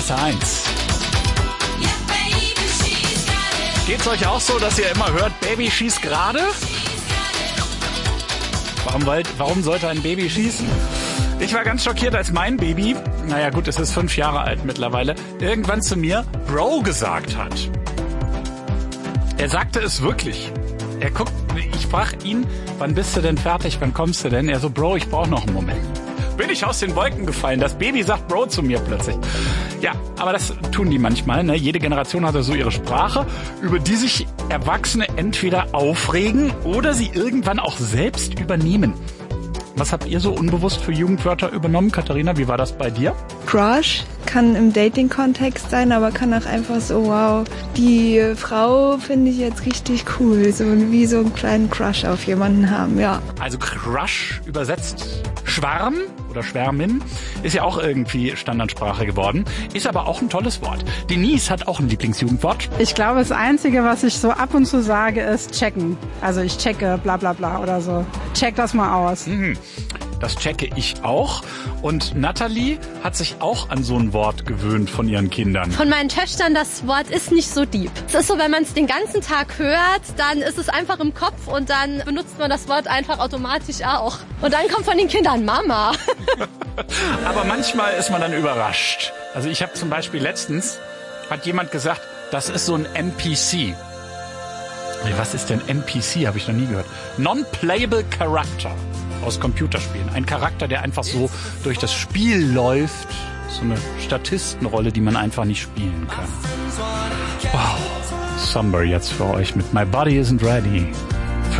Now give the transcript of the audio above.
1. Geht's euch auch so, dass ihr immer hört, Baby schießt gerade? Warum sollte ein Baby schießen? Ich war ganz schockiert, als mein Baby, naja gut, es ist 5 Jahre alt mittlerweile, irgendwann zu mir Bro gesagt hat. Er sagte es wirklich. Ich frage ihn, wann bist du denn fertig, wann kommst du denn? Er so, Bro, ich brauche noch einen Moment. Bin ich aus den Wolken gefallen. Das Baby sagt Bro zu mir plötzlich. Ja, aber das tun die manchmal. Ne? Jede Generation hat ja so ihre Sprache, über die sich Erwachsene entweder aufregen oder sie irgendwann auch selbst übernehmen. Was habt ihr so unbewusst für Jugendwörter übernommen? Katharina, wie war das bei dir? Crush kann im Dating-Kontext sein, aber kann auch einfach so, wow, die Frau finde ich jetzt richtig cool. So wie so einen kleinen Crush auf jemanden haben, ja. Also Crush übersetzt Schwarm oder Schwärmin ist ja auch irgendwie Standardsprache geworden, ist aber auch ein tolles Wort. Denise hat auch ein Lieblingsjugendwort. Ich glaube, das Einzige, was ich so ab und zu sage, ist checken. Also ich checke bla bla bla oder so. Check das mal aus. Das checke ich auch. Und Natalie hat sich auch an so ein Wort gewöhnt von ihren Kindern. Von meinen Töchtern, das Wort ist nicht so deep. Es ist so, wenn man es den ganzen Tag hört, dann ist es einfach im Kopf und dann benutzt man das Wort einfach automatisch auch. Und dann kommt von den Kindern Mama. Aber manchmal ist man dann überrascht. Also ich habe zum Beispiel letztens, hat jemand gesagt, das ist so ein NPC. Was ist denn NPC? Habe ich noch nie gehört. Non-Playable Character aus Computerspielen. Ein Charakter, der einfach so durch das Spiel läuft. So eine Statistenrolle, die man einfach nicht spielen kann. Wow. Somber jetzt für euch mit My Body Isn't Ready.